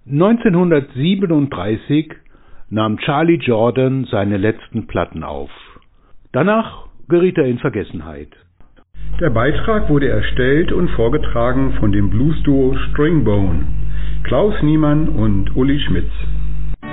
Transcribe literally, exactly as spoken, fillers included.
neunzehnhundertsiebenunddreißig nahm Charlie Jordan seine letzten Platten auf. Danach geriet er in Vergessenheit. Der Beitrag wurde erstellt und vorgetragen von dem Blues-Duo Stringbone, Klaus Niemann und Uli Schmitz.